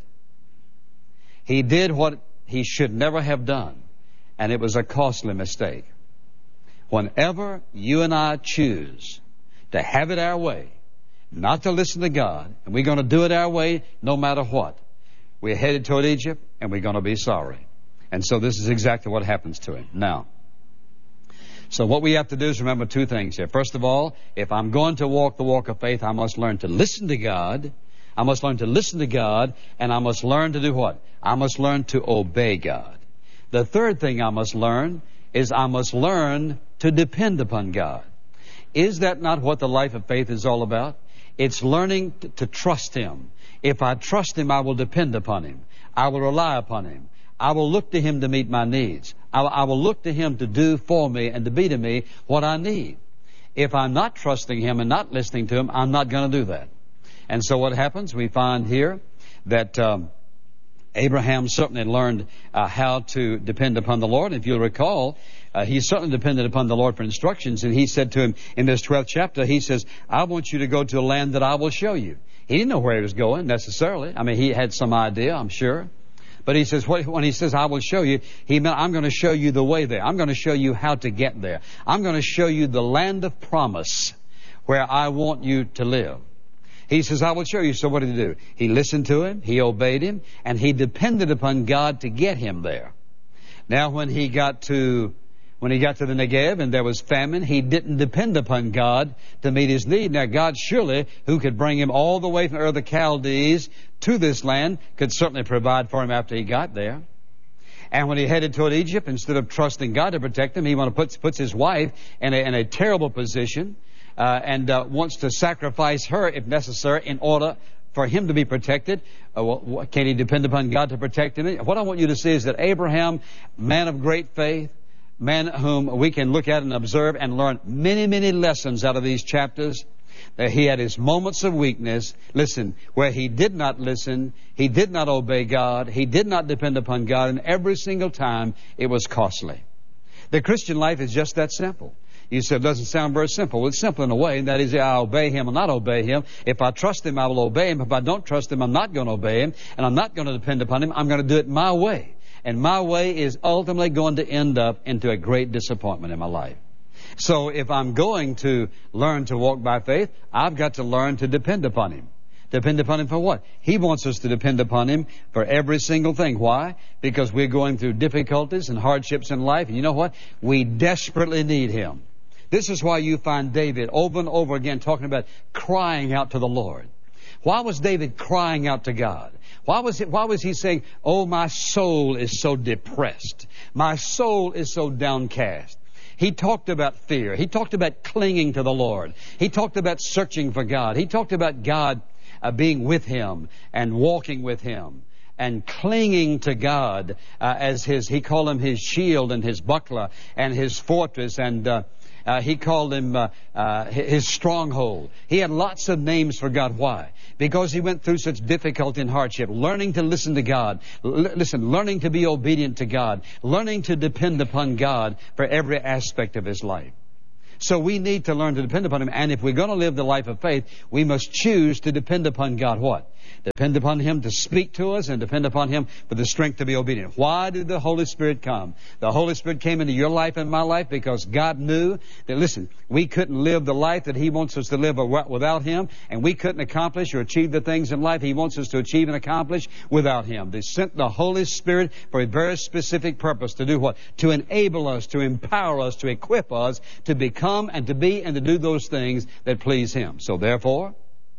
He did what he should never have done, and it was a costly mistake. Whenever you and I choose to have it our way, not to listen to God, and we're going to do it our way no matter what, we're headed toward Egypt, and we're going to be sorry. And so this is exactly what happens to him. Now, so what we have to do is remember two things here. First of all, if I'm going to walk the walk of faith, I must learn to listen to God. I must learn to listen to God, and I must learn to do what? I must learn to obey God. The third thing I must learn is I must learn to depend upon God. Is that not what the life of faith is all about? It's learning to, to trust Him. If I trust Him, I will depend upon Him. I will rely upon Him. I will look to Him to meet my needs. I, I will look to Him to do for me and to be to me what I need. If I'm not trusting Him and not listening to Him, I'm not going to do that. And so what happens? We find here that um, Abraham certainly learned uh, how to depend upon the Lord. If you'll recall, uh, he certainly depended upon the Lord for instructions. And he said to him in this twelfth chapter, he says, I want you to go to a land that I will show you. He didn't know where he was going necessarily. I mean, he had some idea, I'm sure. But he says, when he says, I will show you, he meant, I'm going to show you the way there. I'm going to show you how to get there. I'm going to show you the land of promise where I want you to live. He says, I will show you. So what did he do? He listened to Him, he obeyed Him, and he depended upon God to get him there. Now when he got to When he got to the Negev and there was famine, he didn't depend upon God to meet his need. Now God surely, who could bring him all the way from Ur of the Chaldees to this land, could certainly provide for him after he got there. And when he headed toward Egypt, instead of trusting God to protect him, he want to put, puts his wife in a, in a terrible position uh, and uh, wants to sacrifice her if necessary in order for him to be protected. Uh, well, can he depend upon God to protect him? What I want you to see is that Abraham, man of great faith, man whom we can look at and observe and learn many, many lessons out of these chapters, that he had his moments of weakness, listen, where he did not listen, he did not obey God, he did not depend upon God, and every single time it was costly. The Christian life is just that simple. You said it doesn't sound very simple. Well, it's simple in a way, and that is I obey Him or not obey Him. If I trust Him, I will obey Him. If I don't trust Him, I'm not going to obey Him, and I'm not going to depend upon Him. I'm going to do it my way. And my way is ultimately going to end up into a great disappointment in my life. So if I'm going to learn to walk by faith, I've got to learn to depend upon Him. Depend upon Him for what? He wants us to depend upon Him for every single thing. Why? Because we're going through difficulties and hardships in life. And you know what? We desperately need Him. This is why you find David over and over again talking about crying out to the Lord. Why was David crying out to God? Why was it, why was he saying, oh, my soul is so depressed. My soul is so downcast. He talked about fear. He talked about clinging to the Lord. He talked about searching for God. He talked about God uh, being with him and walking with him and clinging to God uh, as his, he called him his shield and his buckler and his fortress and, uh, Uh, he called him uh, uh, his stronghold. He had lots of names for God. Why? Because he went through such difficulty and hardship, learning to listen to God. L- listen, learning to be obedient to God, learning to depend upon God for every aspect of his life. So we need to learn to depend upon Him. And if we're going to live the life of faith, we must choose to depend upon God. What? Depend upon Him to speak to us and depend upon Him for the strength to be obedient. Why did the Holy Spirit come? The Holy Spirit came into your life and my life because God knew that, listen, we couldn't live the life that He wants us to live without Him, and we couldn't accomplish or achieve the things in life He wants us to achieve and accomplish without Him. They sent the Holy Spirit for a very specific purpose. To do what? To enable us, to empower us, to equip us to become and to be and to do those things that please Him. So therefore,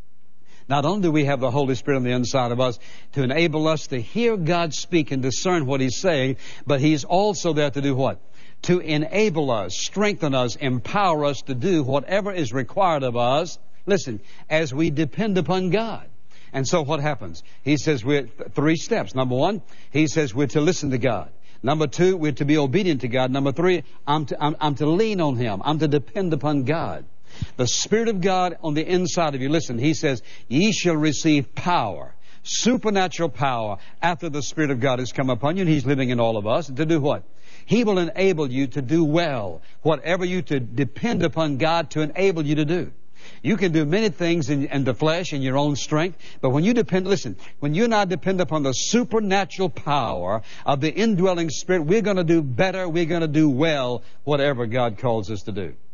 not only do we have the Holy Spirit on the inside of us to enable us to hear God speak and discern what He's saying, but He's also there to do what? To enable us, strengthen us, empower us to do whatever is required of us, listen, as we depend upon God. And so what happens? He says we're three steps. Number one, He says we're to listen to God. Number two, we're to be obedient to God. Number three, I'm to, I'm, I'm to lean on Him. I'm to depend upon God. The Spirit of God on the inside of you. Listen, He says, ye shall receive power, supernatural power, after the Spirit of God has come upon you, and He's living in all of us. To do what? He will enable you to do well, whatever you to depend upon God to enable you to do. You can do many things in, in the flesh, in your own strength, but when you depend, listen, when you and I depend upon the supernatural power of the indwelling Spirit, we're going to do better, we're going to do well, whatever God calls us to do.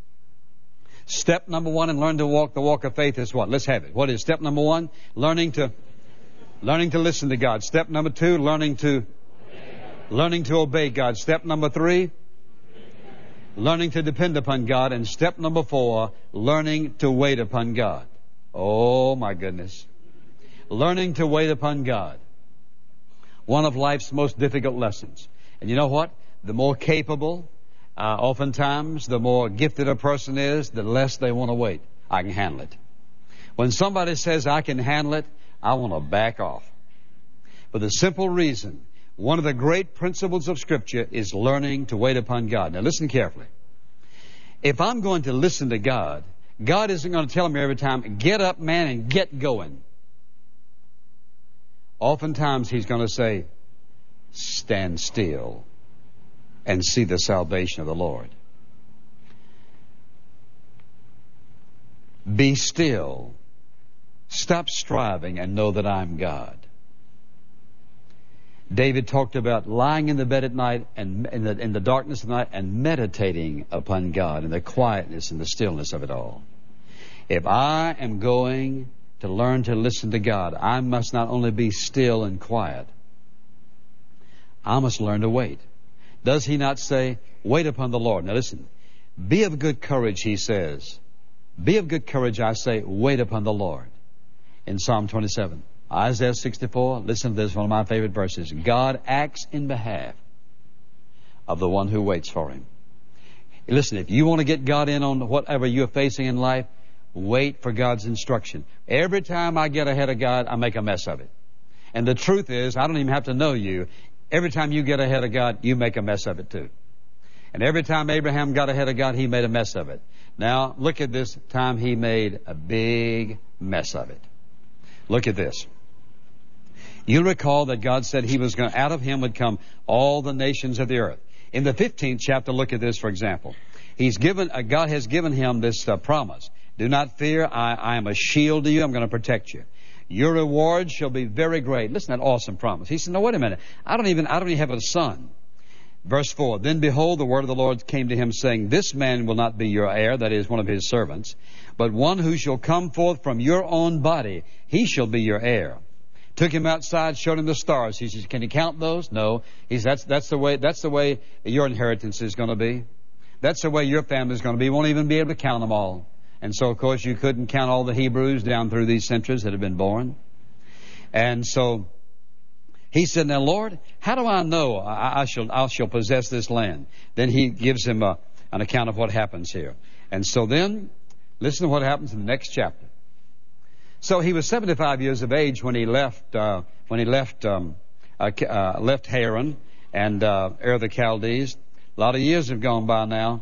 Step number one in learning to walk the walk of faith is what? Let's have it. What is step number one? Learning to, learning to listen to God. Step number two, learning to, learning to obey God. Step number three, learning to depend upon God. And step number four, learning to wait upon God. Oh, my goodness. Learning to wait upon God. One of life's most difficult lessons. And you know what? The more capable, uh, oftentimes, the more gifted a person is, the less they want to wait. I can handle it. When somebody says, I can handle it, I want to back off. For the simple reason, one of the great principles of Scripture is learning to wait upon God. Now listen carefully. If I'm going to listen to God, God isn't going to tell me every time, get up, man, and get going. Oftentimes He's going to say, stand still and see the salvation of the Lord. Be still. Stop striving and know that I'm God. David talked about lying in the bed at night and in the, in the darkness of the night and meditating upon God in the quietness and the stillness of it all. If I am going to learn to listen to God, I must not only be still and quiet, I must learn to wait. Does He not say, wait upon the Lord? Now listen, be of good courage, He says. Be of good courage, I say, wait upon the Lord. In Psalm twenty-seven. Isaiah sixty-four, listen to this, one of my favorite verses. God acts in behalf of the one who waits for Him. Listen, if you want to get God in on whatever you're facing in life, wait for God's instruction. Every time I get ahead of God, I make a mess of it. And the truth is, I don't even have to know you. Every time you get ahead of God, you make a mess of it too. And every time Abraham got ahead of God, he made a mess of it. Now, look at this time he made a big mess of it. Look at this. You'll recall that God said He was going, out of him would come all the nations of the earth. In the fifteenth chapter, look at this, for example. He's given, uh, God has given him this uh, promise. Do not fear, I, I am a shield to you, I'm going to protect you. Your reward shall be very great. Listen to that awesome promise. He said, no, wait a minute. I don't even, I don't even have a son. Verse four, then behold, the word of the Lord came to him, saying, this man will not be your heir, that is, one of his servants, but one who shall come forth from your own body, he shall be your heir. Took him outside, showed him the stars. He says, can you count those? No. He says, that's, that's the way, that's the way your inheritance is going to be. That's the way your family is going to be. You won't even be able to count them all. And so, of course, you couldn't count all the Hebrews down through these centuries that have been born. And so, he said, now, Lord, how do I know I, I shall, I shall possess this land? Then he gives him a, an account of what happens here. And so then, listen to what happens in the next chapter. So he was seventy-five years of age when he left, uh, when he left, um, uh, uh, left Haran and, uh, Ur of the Chaldees. A lot of years have gone by now.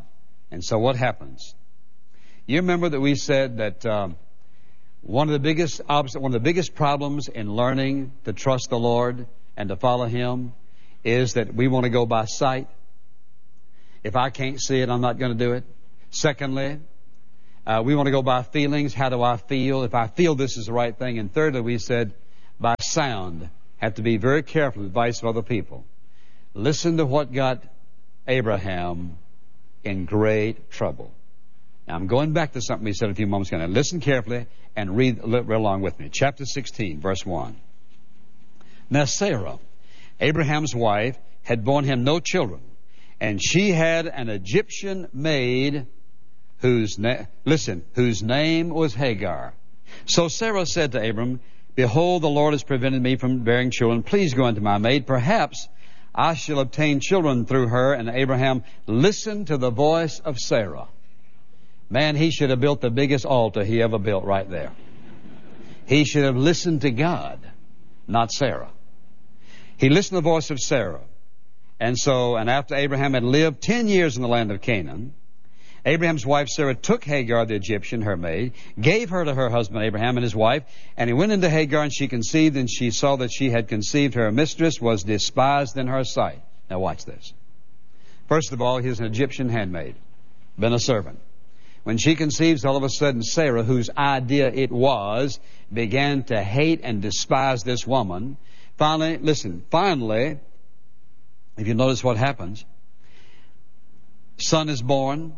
And so what happens? You remember that we said that um, one of the biggest obst- one of the biggest problems in learning to trust the Lord and to follow Him is that we want to go by sight. If I can't see it, I'm not going to do it. Secondly, uh, we want to go by feelings. How do I feel? If I feel this is the right thing. And thirdly, we said by sound. Have to be very careful with advice of other people. Listen to what got Abraham in great trouble. Now, I'm going back to something we said a few moments ago. Now, listen carefully and read read along with me. Chapter sixteen, verse one. Now, Sarah, Abraham's wife, had borne him no children, and she had an Egyptian maid whose na- listen, whose name was Hagar. So Sarah said to Abram, "Behold, the Lord has prevented me from bearing children. Please go unto my maid. Perhaps I shall obtain children through her." And Abraham listened to the voice of Sarah. Man, he should have built the biggest altar he ever built right there. He should have listened to God, not Sarah. He listened to the voice of Sarah. And so, and after Abraham had lived ten years in the land of Canaan, Abraham's wife Sarah took Hagar the Egyptian, her maid, gave her to her husband Abraham and his wife, and he went into Hagar, and she conceived, and she saw that she had conceived. Her mistress was despised in her sight. Now watch this. First of all, he's an Egyptian handmaid, been a servant. When she conceives, all of a sudden Sarah, whose idea it was, began to hate and despise this woman. Finally, listen, finally, if you notice what happens, son is born.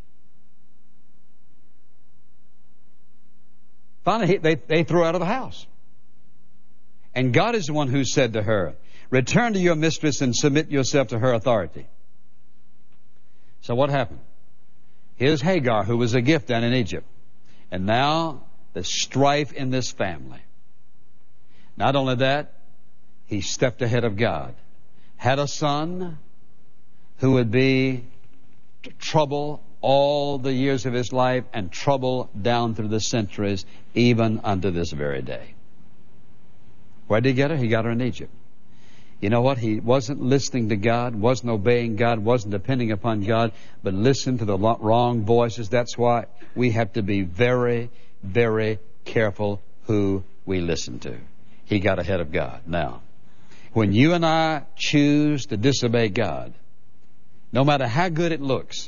Finally, they, they threw her out of the house. And God is the one who said to her, "Return to your mistress and submit yourself to her authority." So what happened? Here's Hagar, who was a gift down in Egypt. And now the strife in this family. Not only that, he stepped ahead of God. Had a son who would be trouble all the years of his life and trouble down through the centuries, even unto this very day. Where did he get her? He got her in Egypt. You know what? He wasn't listening to God, wasn't obeying God, wasn't depending upon God, but listened to the wrong voices. That's why we have to be very, very careful who we listen to. He got ahead of God. Now, when you and I choose to disobey God, no matter how good it looks,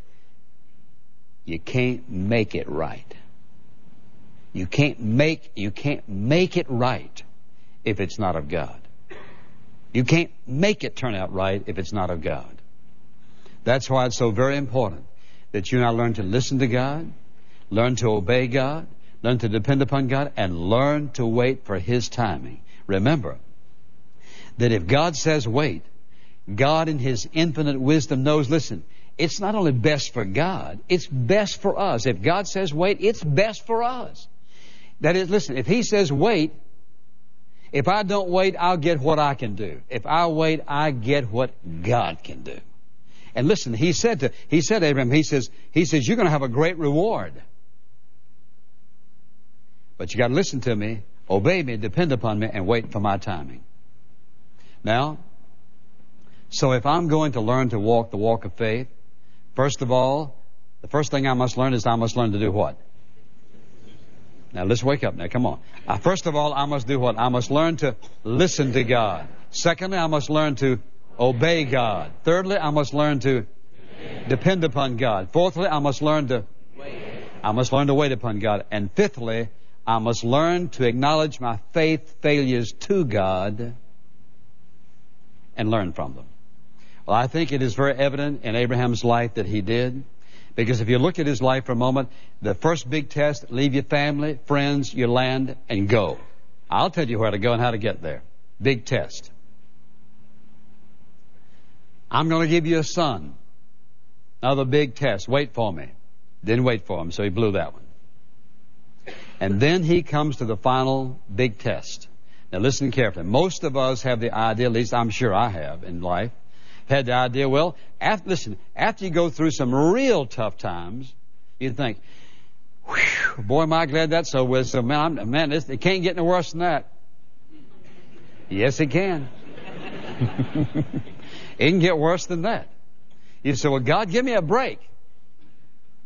you can't make it right. You can't make, you can't make it right if it's not of God. You can't make it turn out right if it's not of God. That's why it's so very important that you and I learn to listen to God, learn to obey God, learn to depend upon God, and learn to wait for His timing. Remember that if God says wait, God in His infinite wisdom knows, listen, it's not only best for God, it's best for us. If God says wait, it's best for us. That is, listen, if He says wait, if I don't wait, I'll get what I can do. If I wait, I get what God can do. And listen, He said to, He said to Abraham, He says, He says, you're going to have a great reward. But you got to listen to me, obey me, depend upon me, and wait for my timing. Now, so if I'm going to learn to walk the walk of faith, first of all, the first thing I must learn is I must learn to do what? Now, let's wake up now. Come on. Uh, first of all, I must do what? I must learn to listen to God. Secondly, I must learn to obey God. Thirdly, I must learn to depend upon God. Fourthly, I must learn to I must learn to wait upon God. And fifthly, I must learn to acknowledge my faith failures to God and learn from them. Well, I think it is very evident in Abraham's life that he did. Because if you look at his life for a moment, the first big test, leave your family, friends, your land, and go. I'll tell you where to go and how to get there. Big test. I'm going to give you a son. Another big test. Wait for me. Didn't wait for him, so he blew that one. And then he comes to the final big test. Now listen carefully. Most of us have the idea, at least I'm sure I have in life, had the idea, well, after, listen, after you go through some real tough times, you think, whew, boy, am I glad that's over with. So, man, I'm, man, this, it can't get any worse than that. Yes, it can. It can get worse than that. You say, well, God, give me a break.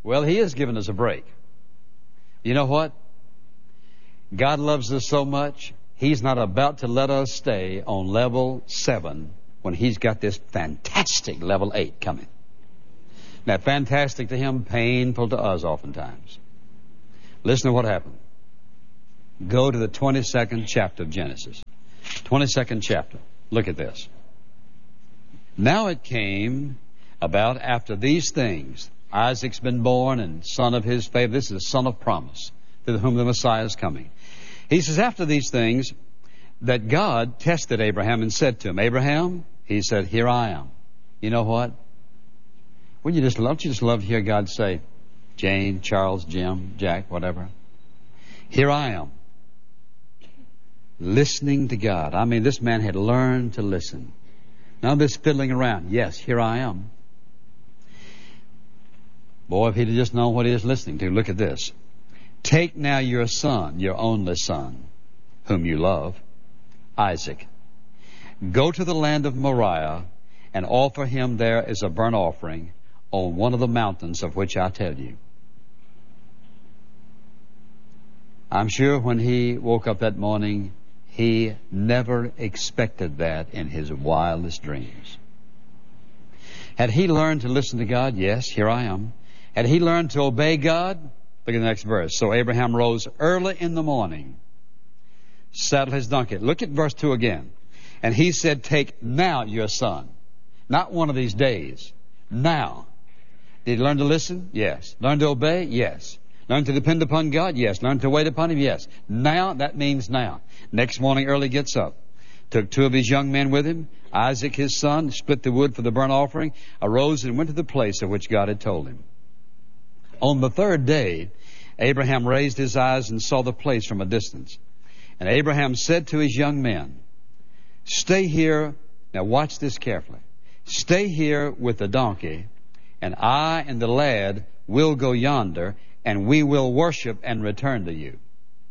Well, He has given us a break. You know what? God loves us so much, He's not about to let us stay on level seven when He's got this fantastic level eight coming. Now, fantastic to Him, painful to us oftentimes. Listen to what happened. Go to the twenty-second chapter of Genesis. twenty-second chapter. Look at this. Now it came about after these things. Isaac's been born and son of his favor. This is a son of promise, to whom the Messiah is coming. He says, after these things, that God tested Abraham and said to him, Abraham, He said, here I am. You know what? Wouldn't you just love, don't you just love to hear God say, Jane, Charles, Jim, Jack, whatever? Here I am. Listening to God. I mean, this man had learned to listen. None of this fiddling around. Yes, here I am. Boy, if he'd have just known what he was listening to. Look at this. Take now your son, your only son, whom you love, Isaac. Go to the land of Moriah and offer him there as a burnt offering on one of the mountains of which I tell you. I'm sure when he woke up that morning, he never expected that in his wildest dreams. Had he learned to listen to God? Yes, here I am. Had he learned to obey God? Look at the next verse. So Abraham rose early in the morning, saddled his donkey. Look at verse two again. And he said, take now your son. Not one of these days. Now. Did he learn to listen? Yes. Learn to obey? Yes. Learn to depend upon God? Yes. Learn to wait upon Him? Yes. Now, that means now. Next morning early gets up. Took two of his young men with him, Isaac his son, split the wood for the burnt offering, arose and went to the place of which God had told him. On the third day, Abraham raised his eyes and saw the place from a distance. And Abraham said to his young men, stay here. Now watch this carefully. Stay here with the donkey, and I and the lad will go yonder, and we will worship and return to you.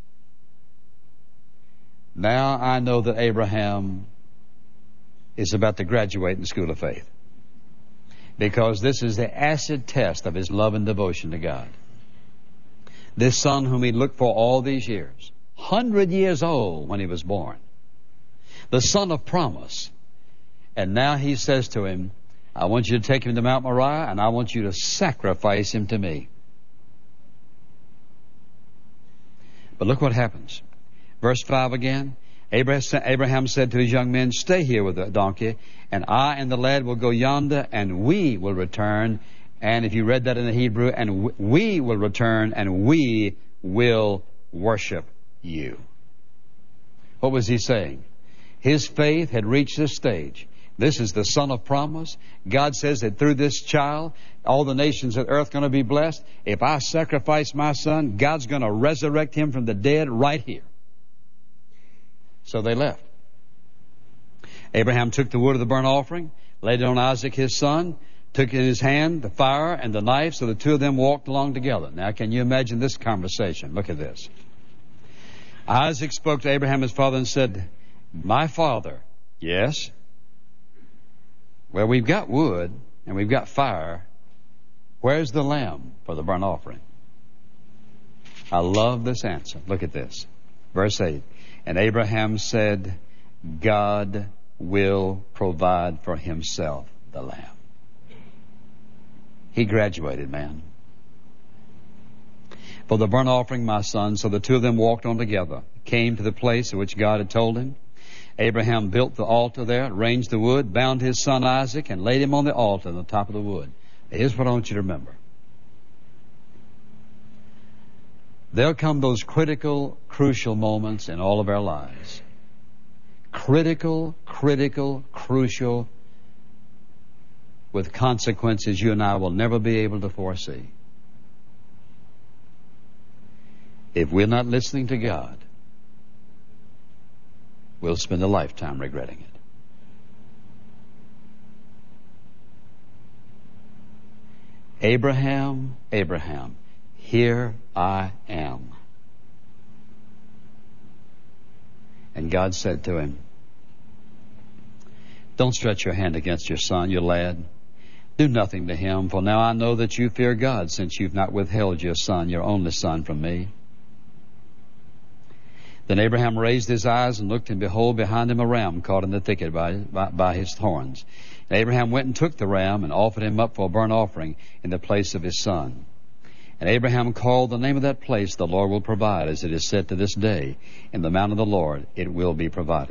Now I know that Abraham is about to graduate in the school of faith, because this is the acid test of his love and devotion to God. This son whom he looked for all these years, hundred years old when he was born, the son of promise. And now he says to him, I want you to take him to Mount Moriah, and I want you to sacrifice him to me. But look what happens. Verse five again. Abraham said to his young men, stay here with the donkey, and I and the lad will go yonder, and we will return. And if you read that in the Hebrew, and we will return, and we will worship you. What was he saying? His faith had reached this stage. This is the son of promise. God says that through this child, all the nations of earth are going to be blessed. If I sacrifice my son, God's going to resurrect him from the dead right here. So they left. Abraham took the wood of the burnt offering, laid it on Isaac his son, took in his hand the fire and the knife, so the two of them walked along together. Now, can you imagine this conversation? Look at this. Isaac spoke to Abraham his father and said, my father. Yes? Well, we've got wood and we've got fire. Where's the lamb for the burnt offering? I love this answer. Look at this. Verse eight. And Abraham said, God will provide for himself the lamb. He graduated, man. For the burnt offering, my son. So the two of them walked on together, came to the place of which God had told him. Abraham built the altar there, arranged the wood, bound his son Isaac, and laid him on the altar on the top of the wood. Here's what I want you to remember. There'll come those critical, crucial moments in all of our lives. Critical, critical, crucial, with consequences you and I will never be able to foresee. If we're not listening to God, we'll spend a lifetime regretting it. Abraham, Abraham, here I am. And God said to him, don't stretch your hand against your son, your lad. Do nothing to him, for now I know that you fear God, since you've not withheld your son, your only son, from me. Then Abraham raised his eyes and looked, and behold, behind him a ram caught in the thicket by, by, by his horns. And Abraham went and took the ram and offered him up for a burnt offering in the place of his son. And Abraham called the name of that place, The Lord Will Provide, as it is said to this day, in the mount of the Lord it will be provided.